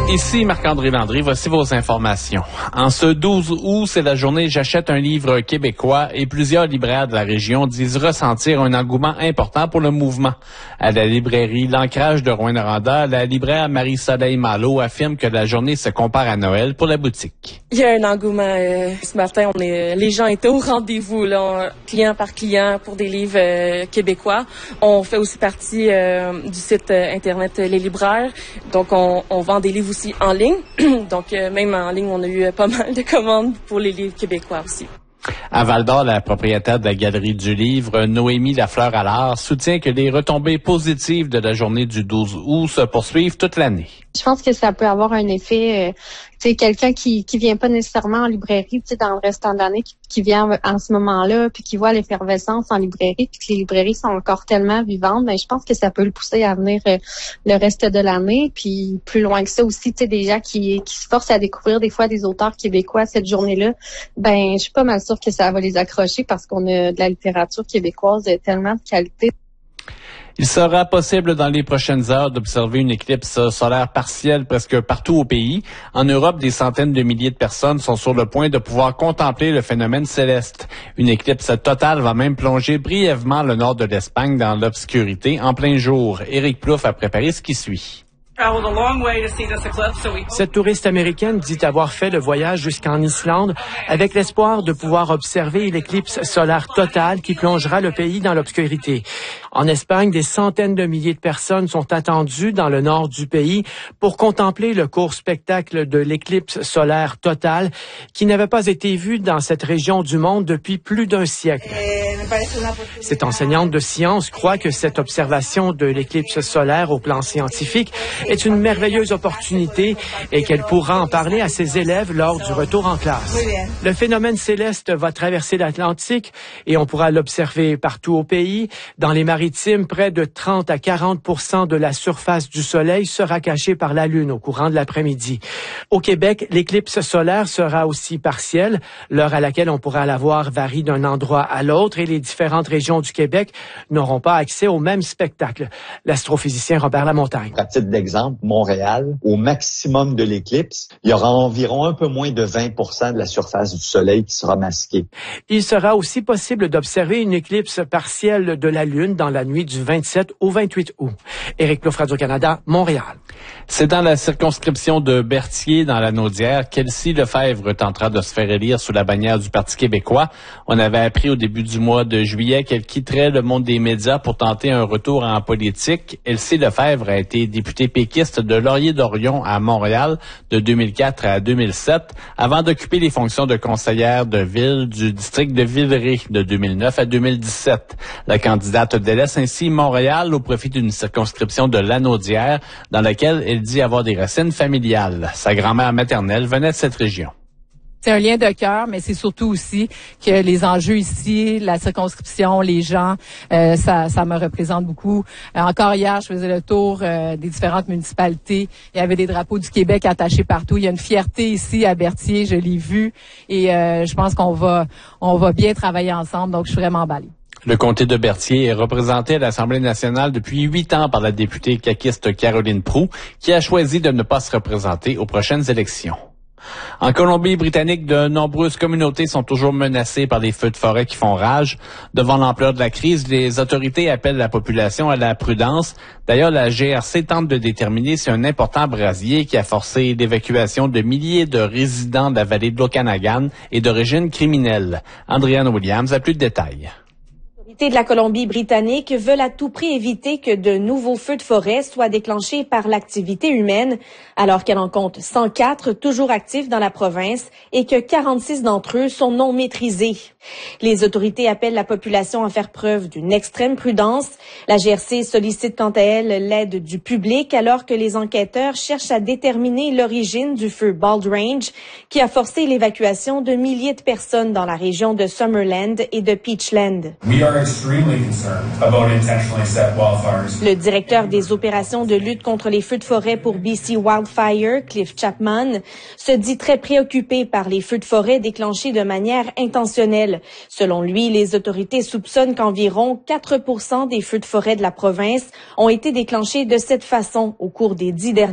Ici Marc-André Landry, voici vos informations. En ce 12 août, c'est la journée J'achète un livre québécois et plusieurs libraires de la région disent ressentir un engouement important pour le mouvement. À la librairie L'Ancrage de Rouyn-Noranda, la libraire Marie-Soleil Malo affirme que la journée se compare à Noël pour la boutique. Il y a un engouement. Ce matin, les gens étaient au rendez-vous, là, client par client pour des livres québécois. On fait aussi partie du site Internet Les Libraires. Donc, on vend des livres aussi en ligne. Donc, même en ligne, on a eu pas mal de commandes pour les livres québécois aussi. À Val-d'Or, la propriétaire de la Galerie du Livre, Noémie Lafleur-Allard, soutient que les retombées positives de la journée du 12 août se poursuivent toute l'année. Je pense que ça peut avoir un effet, quelqu'un qui vient pas nécessairement en librairie, dans le restant de l'année, qui vient en ce moment-là, puis qui voit l'effervescence en librairie, puis que les librairies sont encore tellement vivantes, je pense que ça peut le pousser à venir le reste de l'année. Puis plus loin que ça aussi, des gens qui se forcent à découvrir des fois des auteurs québécois cette journée-là, je suis pas mal sûre que ça va les accrocher parce qu'on a de la littérature québécoise de tellement de qualité. Il sera possible dans les prochaines heures d'observer une éclipse solaire partielle presque partout au pays. En Europe, des centaines de milliers de personnes sont sur le point de pouvoir contempler le phénomène céleste. Une éclipse totale va même plonger brièvement le nord de l'Espagne dans l'obscurité en plein jour. Éric Plouffe a préparé ce qui suit. Cette touriste américaine dit avoir fait le voyage jusqu'en Islande avec l'espoir de pouvoir observer l'éclipse solaire totale qui plongera le pays dans l'obscurité. En Espagne, des centaines de milliers de personnes sont attendues dans le nord du pays pour contempler le court spectacle de l'éclipse solaire totale qui n'avait pas été vu dans cette région du monde depuis plus d'un siècle. Cette enseignante de sciences croit que cette observation de l'éclipse solaire au plan scientifique est une merveilleuse opportunité et qu'elle pourra en parler à ses élèves lors du retour en classe. Le phénomène céleste va traverser l'Atlantique et on pourra l'observer partout au pays. Dans les maritimes, près de 30 à 40% de la surface du Soleil sera cachée par la Lune au courant de l'après-midi. Au Québec, l'éclipse solaire sera aussi partielle. L'heure à laquelle on pourra la voir varie d'un endroit à l'autre et les différentes régions du Québec n'auront pas accès au même spectacle. L'astrophysicien Robert Lamontagne. À titre d'exemple, Montréal, au maximum de l'éclipse, il y aura environ un peu moins de 20% de la surface du Soleil qui sera masquée. Il sera aussi possible d'observer une éclipse partielle de la Lune dans la nuit du 27 au 28 août. Éric Plouffe, Radio-Canada, Montréal. C'est dans la circonscription de Berthier, dans la Naudière, qu'Elsie Lefebvre tentera de se faire élire sous la bannière du Parti québécois. On avait appris au début du mois de juillet qu'elle quitterait le monde des médias pour tenter un retour en politique. Elsie Lefebvre a été députée péquiste de Laurier-Dorion à Montréal de 2004 à 2007, avant d'occuper les fonctions de conseillère de ville du district de Villeray de 2009 à 2017. La candidate délaisse ainsi Montréal au profit d'une circonscription de Lanaudière, dans laquelle elle dit avoir des racines familiales. Sa grand-mère maternelle venait de cette région. C'est un lien de cœur, mais c'est surtout aussi que les enjeux ici, la circonscription, les gens, ça me représente beaucoup. Encore hier, je faisais le tour des différentes municipalités. Il y avait des drapeaux du Québec attachés partout. Il y a une fierté ici à Berthier, je l'ai vu, et je pense qu'on va bien travailler ensemble. Donc, je suis vraiment emballée. Le comté de Berthier est représenté à l'Assemblée nationale depuis 8 ans par la députée caquiste Caroline Proulx, qui a choisi de ne pas se représenter aux prochaines élections. En Colombie-Britannique, de nombreuses communautés sont toujours menacées par les feux de forêt qui font rage. Devant l'ampleur de la crise, les autorités appellent la population à la prudence. D'ailleurs, la GRC tente de déterminer si un important brasier qui a forcé l'évacuation de milliers de résidents de la vallée de l'Okanagan est d'origine criminelle. Andréane Williams a plus de détails. De la Colombie-Britannique veulent à tout prix éviter que de nouveaux feux de forêt soient déclenchés par l'activité humaine, alors qu'elle en compte 104 toujours actifs dans la province et que 46 d'entre eux sont non maîtrisés. Les autorités appellent la population à faire preuve d'une extrême prudence. La GRC sollicite quant à elle l'aide du public alors que les enquêteurs cherchent à déterminer l'origine du feu Bald Range qui a forcé l'évacuation de milliers de personnes dans la région de Summerland et de Peachland. Le directeur des opérations de lutte contre les feux de forêt pour BC Wildfire, Cliff Chapman, se dit très préoccupé par les feux de forêt déclenchés de manière intentionnelle. Selon lui, les autorités soupçonnent qu'environ 4% des feux de forêt de la province ont été déclenchés de cette façon au cours des 10 derniers